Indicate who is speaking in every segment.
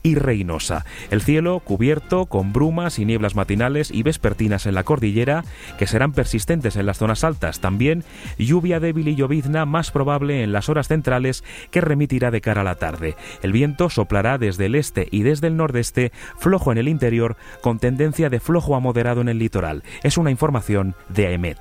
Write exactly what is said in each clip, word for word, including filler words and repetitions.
Speaker 1: y Reynosa. El cielo cubierto con brumas y nieblas matinales y vespertinas en la cordillera, que serán persistentes en las zonas altas. También lluvia débil y llovizna más probable en las horas centrales, que remitirá de cara a la tarde. El viento soplará desde el este y desde el nordeste, flojo en el interior, con tendencia de flojo a moderado en el litoral. Es una información de AEMET.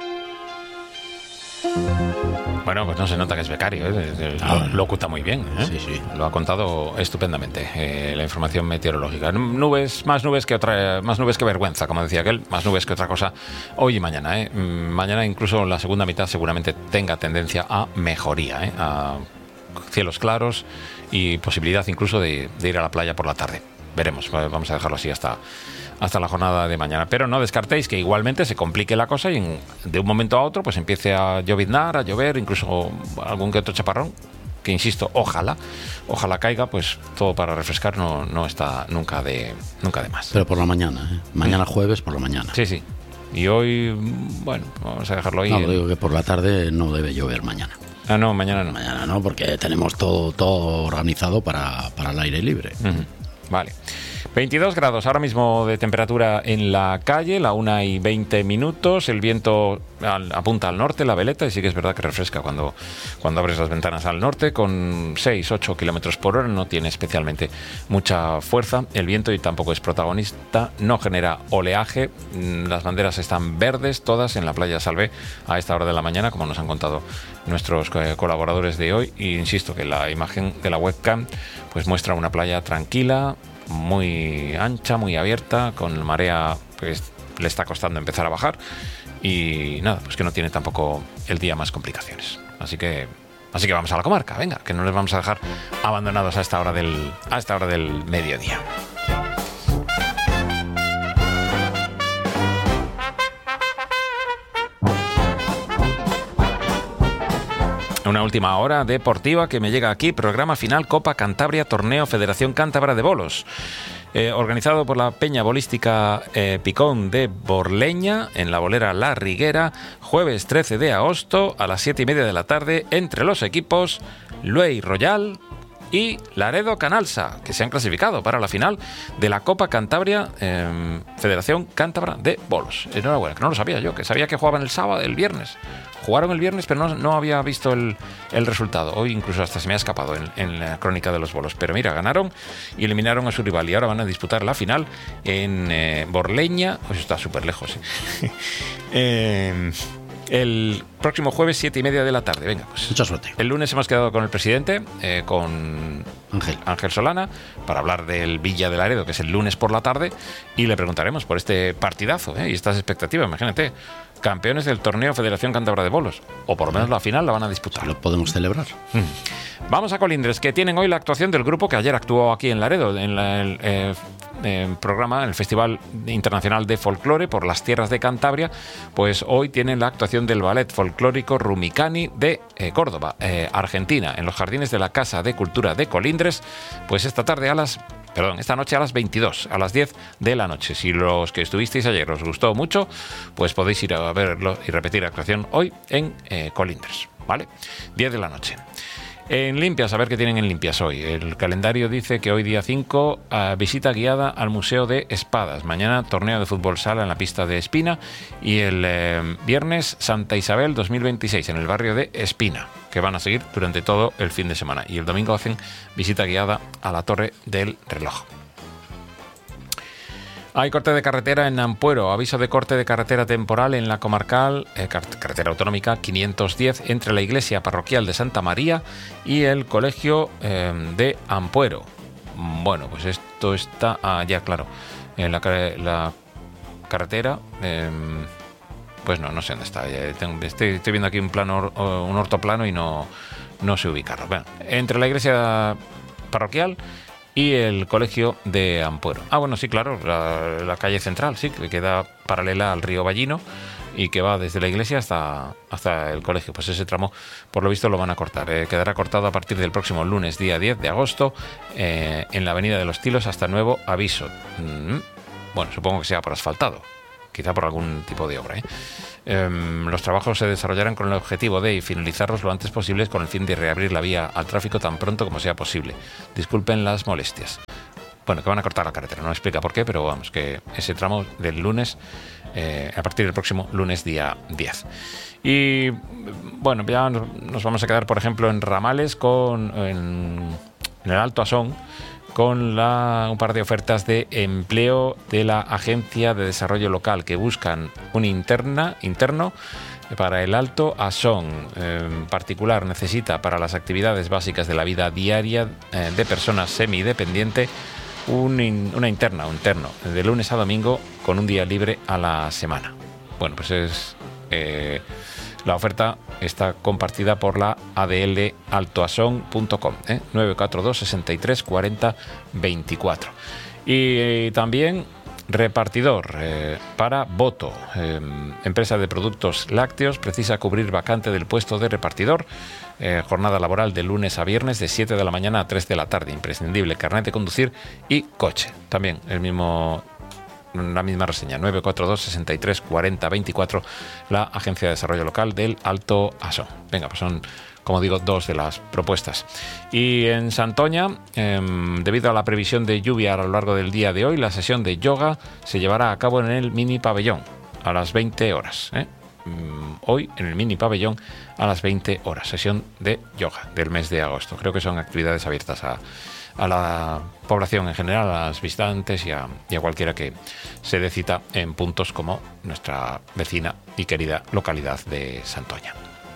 Speaker 2: Bueno, pues no se nota que es becario, ¿eh? Lo, lo oculta muy bien, ¿eh?
Speaker 3: Sí, sí.
Speaker 2: Lo ha contado estupendamente, eh, la información meteorológica. Nubes, más nubes que otra, más nubes que vergüenza, como decía aquel, más nubes que otra cosa hoy y mañana, ¿eh? Mañana incluso la segunda mitad seguramente tenga tendencia a mejoría, ¿eh? A cielos claros y posibilidad incluso de, de ir a la playa por la tarde. Veremos, vamos a dejarlo así hasta... hasta la jornada de mañana, pero no descartéis que igualmente se complique la cosa y en, de un momento a otro pues empiece a lloviznar, a llover, incluso algún que otro chaparrón, que insisto, ojalá, ojalá caiga, pues todo para refrescar no, no está nunca de nunca de más.
Speaker 3: Pero por la mañana, ¿eh? Mañana jueves por la mañana.
Speaker 2: Sí, sí. Y hoy, bueno, vamos a dejarlo ahí.
Speaker 3: No,
Speaker 2: en...
Speaker 3: digo que por la tarde no debe llover mañana.
Speaker 2: Ah, no, mañana no.
Speaker 3: Mañana no, porque tenemos todo, todo organizado para, para el aire libre.
Speaker 2: Uh-huh. Vale. veintidós grados ahora mismo de temperatura en la calle, la una y veinte minutos. El viento al, apunta al norte, la veleta, y sí que es verdad que refresca cuando, cuando abres las ventanas al norte, con seis ocho kilómetros por hora. No tiene especialmente mucha fuerza el viento y tampoco es protagonista. No genera oleaje. Las banderas están verdes, todas en la playa Salvé a esta hora de la mañana, como nos han contado nuestros colaboradores de hoy. Y insisto que la imagen de la webcam pues muestra una playa tranquila, muy ancha, muy abierta, con marea pues le está costando empezar a bajar y nada, pues que no tiene tampoco el día más complicaciones. Así que así que vamos a la comarca, venga, que no les vamos a dejar abandonados a esta hora del a esta hora del mediodía. Una última hora deportiva que me llega aquí, programa final Copa Cantabria, Torneo Federación Cántabra de Bolos. Eh, organizado por la Peña Bolística eh, Picón de Borleña, en la bolera La Riguera, jueves trece de agosto a las siete y media de la tarde, entre los equipos Luey Royal y Laredo Canalsa, que se han clasificado para la final de la Copa Cantabria eh, Federación Cántabra de Bolos. Enhorabuena, que no lo sabía yo, que sabía que jugaban el sábado, el viernes. Jugaron el viernes, pero no, no había visto el, el resultado. Hoy incluso hasta se me ha escapado en, en la crónica de los bolos. Pero mira, ganaron y eliminaron a su rival y ahora van a disputar la final en eh, Borleña. Pues está súper lejos. ¿eh? eh, el próximo jueves, siete y media de la tarde. Venga, pues.
Speaker 3: Mucha suerte.
Speaker 2: El lunes hemos quedado con el presidente, eh, con
Speaker 3: Ángel.
Speaker 2: Ángel Solana, para hablar del Villa de Laredo, que es el lunes por la tarde, y le preguntaremos por este partidazo ¿eh? y estas expectativas. Imagínate, campeones del torneo Federación Cántabra de Bolos, o por lo menos la final la van a disputar.
Speaker 3: Lo podemos celebrar.
Speaker 2: Mm. Vamos a Colindres, que tienen hoy la actuación del grupo que ayer actuó aquí en Laredo, en la, el eh, eh, programa, en el Festival Internacional de Folclore por las Tierras de Cantabria. Pues hoy tienen la actuación del Ballet Folclórico Rumicani de eh, Córdoba, eh, Argentina, en los jardines de la Casa de Cultura de Colindres, pues esta tarde a las Perdón, esta noche a las veintidós, a las diez de la noche. Si los que estuvisteis ayer os gustó mucho, pues podéis ir a verlo y repetir la actuación hoy en eh, Colindres, ¿vale? diez de la noche. En Limpias, a ver qué tienen en Limpias hoy. El calendario dice que hoy día cinco, uh, visita guiada al Museo de Espadas. Mañana torneo de fútbol sala en la pista de Espina. Y el eh, viernes Santa Isabel dos mil veintiséis en el barrio de Espina, que van a seguir durante todo el fin de semana. Y el domingo hacen visita guiada a la Torre del Reloj. Hay corte de carretera en Ampuero, aviso de corte de carretera temporal en la comarcal, eh, carretera autonómica quinientos diez, entre la iglesia parroquial de Santa María y el colegio eh, de Ampuero. Bueno, pues esto está, ah, ya claro, en la, la carretera, eh, pues no, no sé dónde está. Tengo, estoy, estoy viendo aquí un plano, un ortoplano y no, no sé ubicarlo. Bueno, entre la iglesia parroquial y el colegio de Ampuero. Ah, bueno, sí, claro, la, la calle central, sí, que queda paralela al río Ballino y que va desde la iglesia hasta, hasta el colegio. Pues ese tramo, por lo visto, lo van a cortar. Eh, quedará cortado a partir del próximo lunes, día diez de agosto, eh, en la avenida de los Tilos hasta nuevo aviso. Mm, bueno, supongo que sea por asfaltado, quizá por algún tipo de obra, ¿eh? Um, los trabajos se desarrollarán con el objetivo de finalizarlos lo antes posible con el fin de reabrir la vía al tráfico tan pronto como sea posible. Disculpen las molestias. bueno, que van a cortar la carretera, no explica por qué, pero vamos, que ese tramo del lunes, eh, a partir del próximo lunes día diez. Y bueno, ya nos vamos a quedar, por ejemplo, en Ramales, con en, en el Alto Asón, con la, un par de ofertas de empleo de la Agencia de Desarrollo Local, que buscan un interna, interno para el Alto Asón. En particular, necesita para las actividades básicas de la vida diaria eh, de personas semidependientes un in, una interna, un interno, de lunes a domingo, con un día libre a la semana. Bueno, pues es... Eh, la oferta está compartida por la A D L altoasón punto com, ¿eh? nueve cuatro dos, sesenta y tres, cuarenta, veinticuatro. Y eh, también repartidor eh, para Voto, eh, empresa de productos lácteos, precisa cubrir vacante del puesto de repartidor. Eh, jornada laboral de lunes a viernes de siete de la mañana a tres de la tarde. Imprescindible carnet de conducir y coche. También el mismo... la misma reseña, nueve cuatro dos, sesenta y tres, cuarenta, veinticuatro, la Agencia de Desarrollo Local del Alto Asón. Venga, pues son, como digo, dos de las propuestas. Y en Santoña, eh, debido a la previsión de lluvia a lo largo del día de hoy, la sesión de yoga se llevará a cabo en el mini pabellón a las veinte horas. ¿eh? Hoy en el mini pabellón a las veinte horas, sesión de yoga del mes de agosto. Creo que son actividades abiertas a a la población en general, a los visitantes y a, y a cualquiera que se dé cita en puntos como nuestra vecina y querida localidad de Santoña.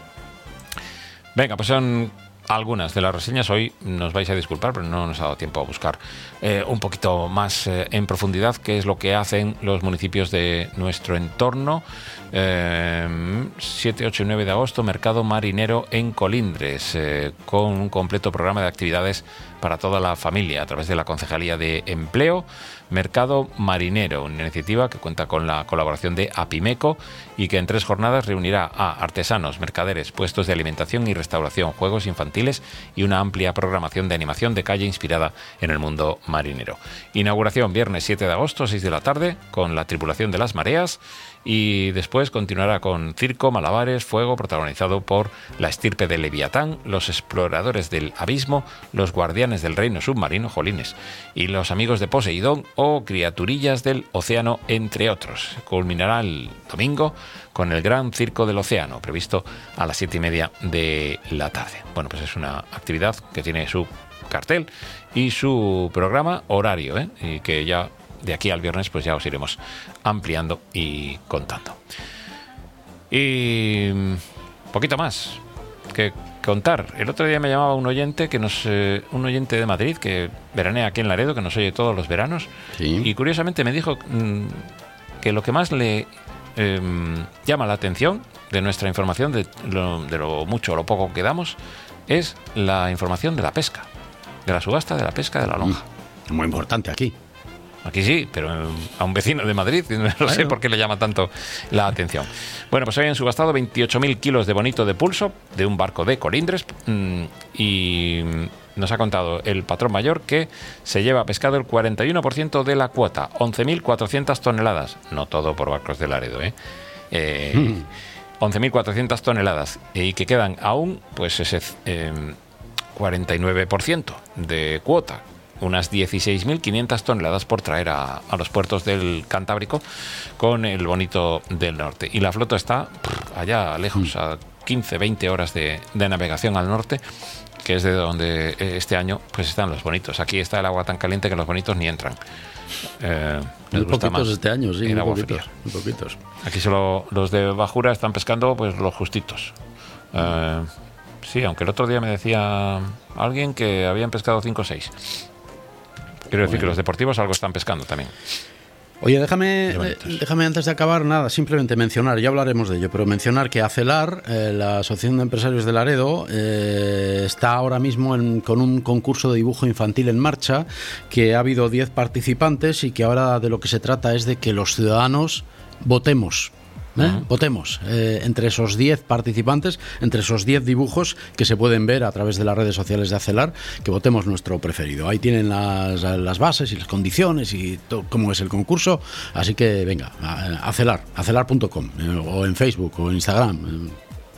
Speaker 2: Venga, pues son algunas de las reseñas. Hoy nos vais a disculpar, pero no nos ha dado tiempo a buscar eh, un poquito más eh, en profundidad qué es lo que hacen los municipios de nuestro entorno. Eh, siete, ocho y nueve de agosto, Mercado Marinero en Colindres, eh, con un completo programa de actividades para toda la familia a través de la Concejalía de Empleo. Mercado Marinero, una iniciativa que cuenta con la colaboración de Apimeco y que en tres jornadas reunirá a artesanos, mercaderes, puestos de alimentación y restauración, juegos infantiles y una amplia programación de animación de calle inspirada en el mundo marinero. Inauguración viernes siete de agosto, seis de la tarde, con la tripulación de las mareas, y después continuará con circo, malabares, fuego, protagonizado por la estirpe de Leviatán, los exploradores del abismo, los guardianes del reino submarino, jolines, y los amigos de Poseidón o criaturillas del océano, entre otros. Culminará el domingo con el gran circo del océano, previsto a las siete y media de la tarde. Bueno, pues es una actividad que tiene su cartel y su programa horario, ¿eh? y que ya de aquí al viernes pues ya os iremos ampliando y contando. Y poquito más que contar. El otro día me llamaba un oyente que nos eh, un oyente de Madrid que veranea aquí en Laredo, que nos oye todos los veranos, sí. Y curiosamente me dijo mmm, que lo que más le eh, llama la atención de nuestra información, de lo, de lo mucho o lo poco que damos, es la información de la pesca, de la subasta de la pesca de la lonja.
Speaker 3: Mm, muy importante aquí.
Speaker 2: Aquí sí, pero a un vecino de Madrid no bueno. sé por qué le llama tanto la atención. Bueno, pues hoy han subastado veintiocho mil kilos de bonito de pulso de un barco de Colindres, y nos ha contado el patrón mayor que se lleva pescado el cuarenta y uno por ciento de la cuota, once mil cuatrocientas toneladas. No todo por barcos de Laredo, ¿eh? eh mm. once mil cuatrocientas toneladas, y que quedan aún pues ese eh, cuarenta y nueve por ciento de cuota, unas dieciséis mil quinientas toneladas por traer a, a los puertos del Cantábrico con el bonito del norte. Y la flota está pff, allá lejos, a quince, veinte horas de, de navegación al norte, que es de donde este año pues están los bonitos. Aquí está el agua tan caliente que los bonitos ni entran. Eh,
Speaker 3: muy poquitos este año, sí, muy
Speaker 2: agua
Speaker 3: poquitos,
Speaker 2: fría.
Speaker 3: muy poquitos.
Speaker 2: Aquí solo los de bajura están pescando pues los justitos. Eh, sí, aunque el otro día me decía alguien que habían pescado cinco o seis. Quiero decir bueno. que los deportivos algo están pescando también.
Speaker 3: Oye, déjame, déjame antes de acabar, nada, simplemente mencionar, ya hablaremos de ello, pero mencionar que ACELAR, eh, la Asociación de Empresarios de Laredo, eh, está ahora mismo en, con un concurso de dibujo infantil en marcha, que ha habido diez participantes y que ahora de lo que se trata es de que los ciudadanos votemos. ¿Eh? Uh-huh. Votemos eh, entre esos diez participantes, entre esos diez dibujos que se pueden ver a través de las redes sociales de ACELAR, que votemos nuestro preferido. Ahí tienen las, las bases y las condiciones y todo, cómo es el concurso. Así que venga, ACELAR, acelar punto com, eh, o en Facebook o en Instagram.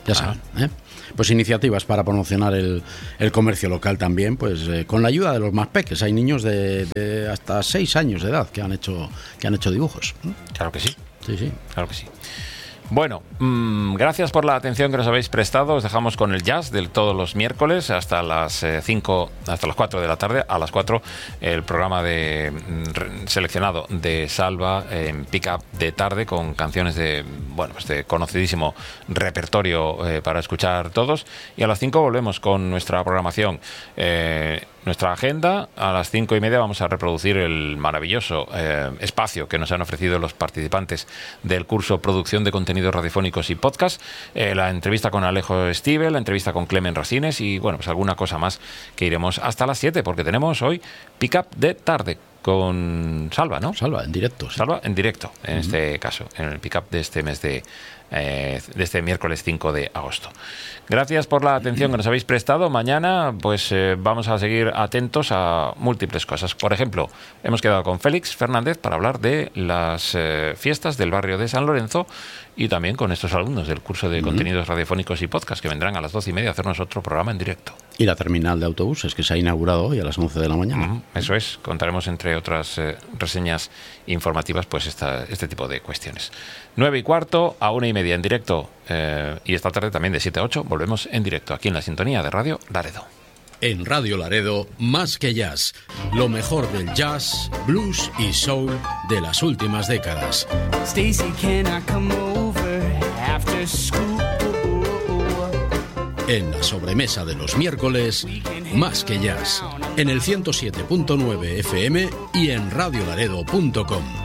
Speaker 3: ya saben, ¿eh? Pues iniciativas para promocionar el, el comercio local también, pues eh, con la ayuda de los más peques. Hay niños de, de hasta seis años de edad que han hecho que han hecho dibujos.
Speaker 2: Claro que sí.
Speaker 3: Sí, sí.
Speaker 2: Claro que sí. Bueno, mmm, gracias por la atención que nos habéis prestado. Os dejamos con el jazz de todos los miércoles hasta las cinco, hasta las cuatro de la tarde. A las cuatro el programa de mm, seleccionado de Salva en Pick Up de tarde con canciones de, bueno, pues de conocidísimo repertorio eh, para escuchar todos. Y a las cinco volvemos con nuestra programación. Eh, Nuestra agenda, a las cinco y media vamos a reproducir el maravilloso eh, espacio que nos han ofrecido los participantes del curso Producción de Contenidos Radiofónicos y Podcast, eh, la entrevista con Alejo Stivel, la entrevista con Clemen Rasines y bueno, pues alguna cosa más que iremos hasta las siete, porque tenemos hoy Pick Up de tarde con Salva, ¿no?
Speaker 3: Salva, en directo. Sí.
Speaker 2: Salva, en directo, en uh-huh. este caso, en el Pick Up de este mes de... Eh, de este miércoles cinco de agosto. Gracias por la atención que nos habéis prestado. Mañana pues eh, vamos a seguir atentos a múltiples cosas. Por ejemplo, hemos quedado con Félix Fernández para hablar de las eh, fiestas del barrio de San Lorenzo y también con estos alumnos del curso de uh-huh. contenidos radiofónicos y podcast que vendrán a las doce y media a hacernos otro programa en directo.
Speaker 3: Y la terminal de autobuses que se ha inaugurado hoy a las once de la mañana.
Speaker 2: Uh-huh. Eso es, contaremos entre otras eh, reseñas informativas pues esta, este tipo de cuestiones. Nueve y cuarto a una y media en directo eh, y esta tarde también de siete a ocho volvemos en directo aquí en la sintonía de Radio Laredo.
Speaker 4: En Radio Laredo, más que jazz, lo mejor del jazz, blues y soul de las últimas décadas. Stacy, can I come over after school? En la sobremesa de los miércoles, más que jazz, en el ciento siete punto nueve F M y en radio laredo punto com.